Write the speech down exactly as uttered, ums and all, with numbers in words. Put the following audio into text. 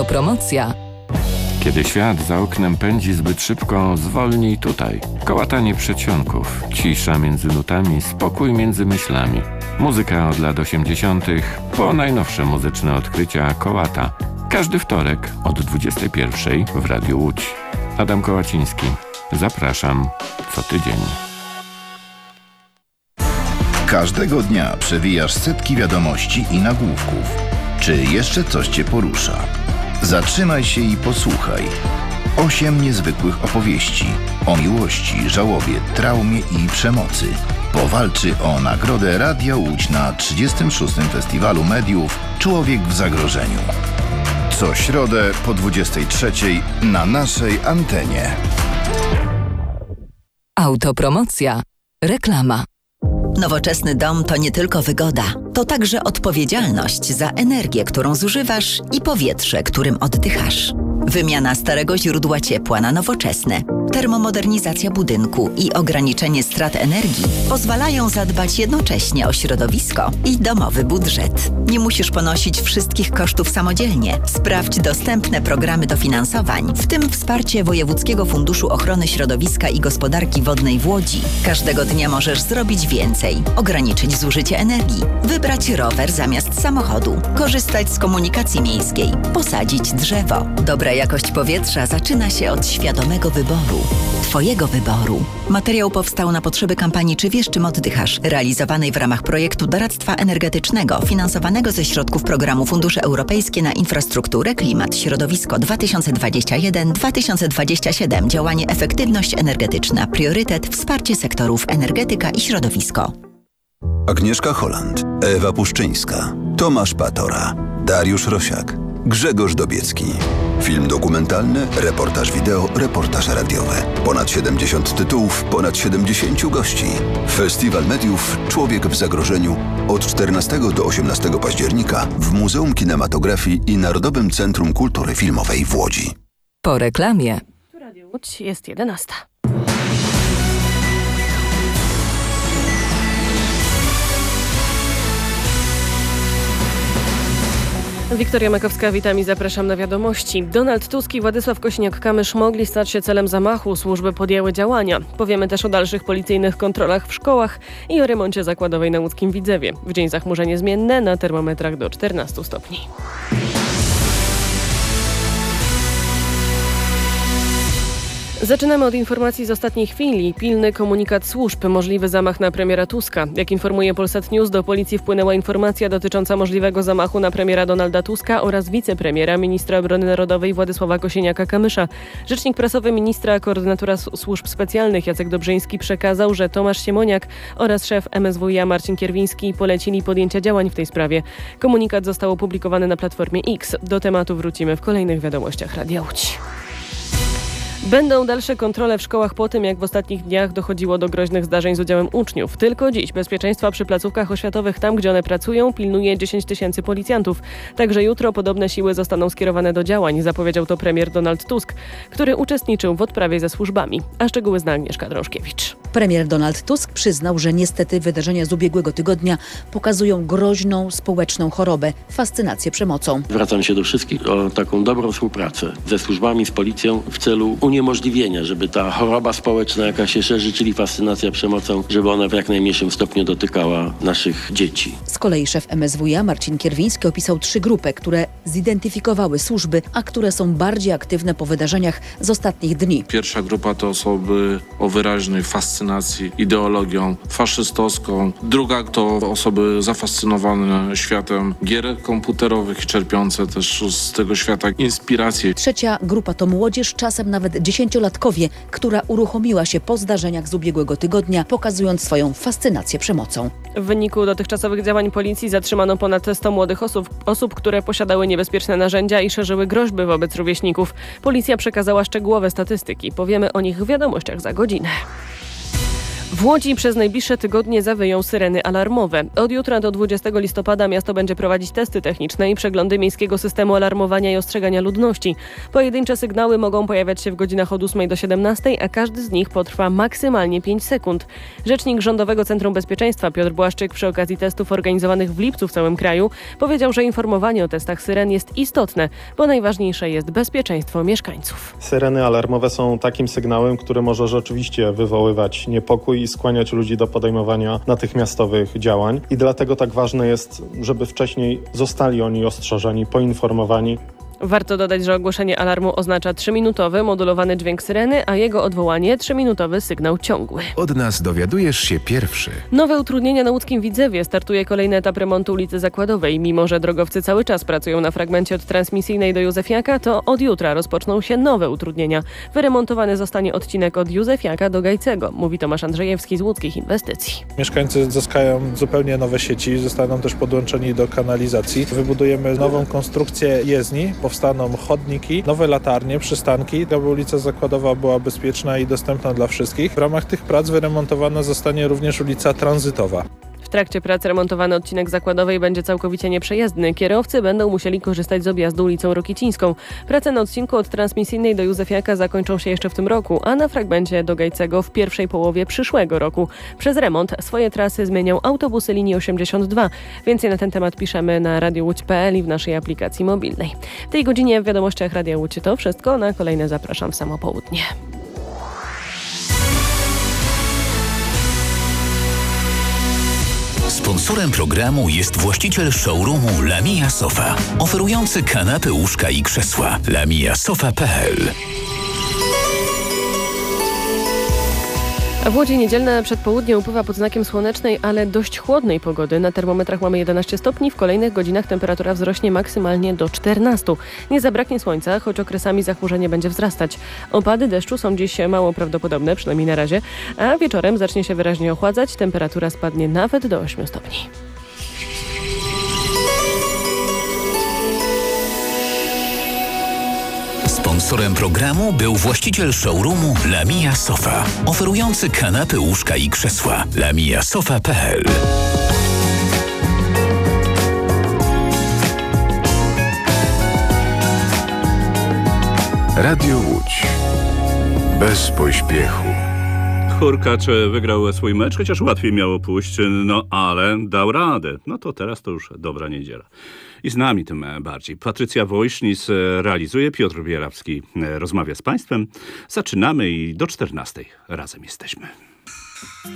Autopromocja. Kiedy świat za oknem pędzi zbyt szybko, zwolnij tutaj. Kołatanie przedsionków, cisza między nutami, spokój między myślami. Muzyka od lat osiemdziesiątych po najnowsze muzyczne odkrycia Kołata. Każdy wtorek od dwudziestej pierwszej w Radiu Łódź. Adam Kołaciński. Zapraszam co tydzień. Każdego dnia przewijasz setki wiadomości i nagłówków. Czy jeszcze coś Cię porusza? Zatrzymaj się i posłuchaj. Osiem niezwykłych opowieści o miłości, żałobie, traumie i przemocy. Powalczy o nagrodę Radia Łódź na trzydziestym szóstym Festiwalu Mediów Człowiek w zagrożeniu. Co środę po dwudziestej trzeciej na naszej antenie. Autopromocja. Reklama. Nowoczesny dom to nie tylko wygoda, to także odpowiedzialność za energię, którą zużywasz i powietrze, którym oddychasz. Wymiana starego źródła ciepła na nowoczesne, termomodernizacja budynku i ograniczenie strat energii pozwalają zadbać jednocześnie o środowisko i domowy budżet. Nie musisz ponosić wszystkich kosztów samodzielnie. Sprawdź dostępne programy dofinansowań, w tym wsparcie Wojewódzkiego Funduszu Ochrony Środowiska i Gospodarki Wodnej w Łodzi. Każdego dnia możesz zrobić więcej, ograniczyć zużycie energii, wybrać rower zamiast samochodu, korzystać z komunikacji miejskiej, posadzić drzewo. Dobra jakość powietrza zaczyna się od świadomego wyboru. Twojego wyboru. Materiał powstał na potrzeby kampanii Czy wiesz, czym oddychasz? Realizowanej w ramach projektu doradztwa energetycznego finansowanego ze środków programu Fundusze Europejskie na Infrastrukturę, Klimat, Środowisko dwa tysiące dwadzieścia jeden do dwa tysiące dwadzieścia siedem. Działanie Efektywność energetyczna. Priorytet wsparcie sektorów energetyka i środowisko. Agnieszka Holland, Ewa Puszczyńska, Tomasz Patora, Dariusz Rosiak, Grzegorz Dobiecki. Film dokumentalny, reportaż wideo, reportaż radiowy. Ponad siedemdziesiąt tytułów, ponad siedemdziesięciu gości. Festiwal Mediów Człowiek w zagrożeniu od czternastego do osiemnastego października w Muzeum Kinematografii i Narodowym Centrum Kultury Filmowej w Łodzi. Po reklamie. Radio Łódź jest jedenasta. Wiktoria Makowska, witam i zapraszam na wiadomości. Donald Tusk i Władysław Kosiniak-Kamysz mogli stać się celem zamachu. Służby podjęły działania. Powiemy też o dalszych policyjnych kontrolach w szkołach i o remoncie zakładowej na łódzkim Widzewie. W dzień zachmurzenie zmienne, na termometrach do czternastu stopni. Zaczynamy od informacji z ostatniej chwili. Pilny komunikat służb, możliwy zamach na premiera Tuska. Jak informuje Polsat News, do policji wpłynęła informacja dotycząca możliwego zamachu na premiera Donalda Tuska oraz wicepremiera, ministra obrony narodowej Władysława Kosiniaka-Kamysza. Rzecznik prasowy ministra, koordynatora służb specjalnych Jacek Dobrzyński przekazał, że Tomasz Siemoniak oraz szef M S W iA Marcin Kierwiński polecili podjęcia działań w tej sprawie. Komunikat został opublikowany na Platformie X. Do tematu wrócimy w kolejnych wiadomościach Radia Łódź. Będą dalsze kontrole w szkołach po tym, jak w ostatnich dniach dochodziło do groźnych zdarzeń z udziałem uczniów. Tylko dziś bezpieczeństwa przy placówkach oświatowych, tam gdzie one pracują, pilnuje dziesięć tysięcy policjantów. Także jutro podobne siły zostaną skierowane do działań, zapowiedział to premier Donald Tusk, który uczestniczył w odprawie ze służbami. A szczegóły zna Agnieszka Drążkiewicz. Premier Donald Tusk przyznał, że niestety wydarzenia z ubiegłego tygodnia pokazują groźną społeczną chorobę, fascynację przemocą. Zwracam się do wszystkich o taką dobrą współpracę ze służbami, z policją w celu uniemożliwienia, żeby ta choroba społeczna, jaka się szerzy, czyli fascynacja przemocą, żeby ona w jak najmniejszym stopniu dotykała naszych dzieci. Z kolei szef M S W iA Marcin Kierwiński opisał trzy grupy, które zidentyfikowały służby, a które są bardziej aktywne po wydarzeniach z ostatnich dni. Pierwsza grupa to osoby o wyraźnej fascynacji ideologią faszystowską. Druga to osoby zafascynowane światem gier komputerowych i czerpiące też z tego świata inspiracje. Trzecia grupa to młodzież, czasem nawet dziesięciolatkowie, która uruchomiła się po zdarzeniach z ubiegłego tygodnia, pokazując swoją fascynację przemocą. W wyniku dotychczasowych działań policji zatrzymano ponad sto młodych osób, osób, które posiadały niebezpieczne narzędzia i szerzyły groźby wobec rówieśników. Policja przekazała szczegółowe statystyki. Powiemy o nich w wiadomościach za godzinę. W Łodzi przez najbliższe tygodnie zawyją syreny alarmowe. Od jutra do dwudziestego listopada miasto będzie prowadzić testy techniczne i przeglądy miejskiego systemu alarmowania i ostrzegania ludności. Pojedyncze sygnały mogą pojawiać się w godzinach od ósmej do siedemnastej, a każdy z nich potrwa maksymalnie pięć sekund. Rzecznik Rządowego Centrum Bezpieczeństwa Piotr Błaszczyk przy okazji testów organizowanych w lipcu w całym kraju powiedział, że informowanie o testach syren jest istotne, bo najważniejsze jest bezpieczeństwo mieszkańców. Syreny alarmowe są takim sygnałem, który może rzeczywiście wywoływać niepokój i skłaniać ludzi do podejmowania natychmiastowych działań. I dlatego tak ważne jest, żeby wcześniej zostali oni ostrzeżeni, poinformowani. Warto dodać, że ogłoszenie alarmu oznacza trzyminutowy modulowany dźwięk syreny, a jego odwołanie trzyminutowy sygnał ciągły. Od nas dowiadujesz się pierwszy. Nowe utrudnienia na łódzkim Widzewie. Startuje kolejny etap remontu ulicy Zakładowej. Mimo że drogowcy cały czas pracują na fragmencie od Transmisyjnej do Józefiaka, to od jutra rozpoczną się nowe utrudnienia. Wyremontowany zostanie odcinek od Józefiaka do Gajcego, mówi Tomasz Andrzejewski z Łódzkich Inwestycji. Mieszkańcy zyskają zupełnie nowe sieci, zostaną też podłączeni do kanalizacji. Wybudujemy nową konstrukcję jezdni, powstaną chodniki, nowe latarnie, przystanki, aby ulica Zakładowa była bezpieczna i dostępna dla wszystkich. W ramach tych prac wyremontowana zostanie również ulica Tranzytowa. W trakcie prac remontowany odcinek Zakładowej będzie całkowicie nieprzejezdny. Kierowcy będą musieli korzystać z objazdu ulicą Rokicińską. Prace na odcinku od Transmisyjnej do Józefiaka zakończą się jeszcze w tym roku, a na fragmencie do Gajcego w pierwszej połowie przyszłego roku. Przez remont swoje trasy zmienią autobusy linii osiemdziesiąt dwa. Więcej na ten temat piszemy na radio łódź kropka p l i w naszej aplikacji mobilnej. W tej godzinie w wiadomościach Radia Łódź to wszystko. Na kolejne zapraszam w samo południe. Sponsorem programu jest właściciel showroomu Lamia Sofa, oferujący kanapy, łóżka i krzesła. lamia sofa kropka p l. A w Łodzi niedzielne przedpołudnie upływa pod znakiem słonecznej, ale dość chłodnej pogody. Na termometrach mamy jedenaście stopni, w kolejnych godzinach temperatura wzrośnie maksymalnie do czternastu. Nie zabraknie słońca, choć okresami zachmurzenie będzie wzrastać. Opady deszczu są dziś mało prawdopodobne, przynajmniej na razie, a wieczorem zacznie się wyraźnie ochładzać, temperatura spadnie nawet do ośmiu stopni. Sponsorem programu był właściciel showroomu Lamia Sofa, oferujący kanapy, łóżka i krzesła. lamia sofa kropka p l. Radio Łódź. Bez pośpiechu. Hurkacz wygrał swój mecz, chociaż łatwiej miało pójść, no ale dał radę. No to teraz to już dobra niedziela. I z nami tym bardziej. Patrycja Wojsznis realizuje, Piotr Bierawski rozmawia z Państwem. Zaczynamy i do czternastej razem jesteśmy.